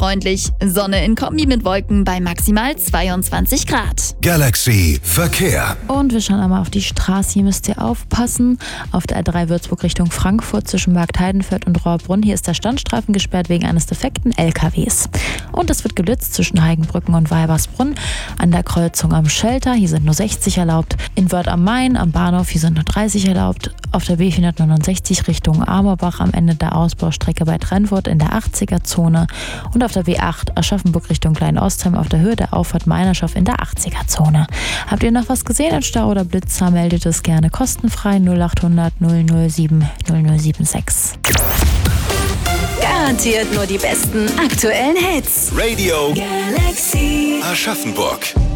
freundlich. Sonne in Kombi mit Wolken bei maximal 22 Grad. Galaxy Verkehr. Und wir schauen einmal auf die Straße. Hier müsst ihr aufpassen. Auf der A3 Würzburg Richtung Frankfurt zwischen Markt-Heidenfeld und Rohrbrunn. Hier ist der Standstreifen gesperrt wegen eines defekten LKWs. Und es wird geblitzt zwischen Heigenbrücken und Weibersbrunn. An der Kreuzung am Schelter. Hier sind nur 60 erlaubt. In Wörth am Main am Bahnhof. Hier sind nur 30 erlaubt. Auf der B469 Richtung Amorbach am Ende der Ausbaustrecke bei Trennfurt in der 80er-Zone. Und auf der B8 Aschaffenburg Richtung Kleinostheim auf der Höhe der Auffahrt Meinerschow in der 80er-Zone. Habt ihr noch was gesehen an Stau oder Blitzer, meldet es gerne kostenfrei 0800 007 0076. Garantiert nur die besten aktuellen Hits. Radio Galaxy Aschaffenburg.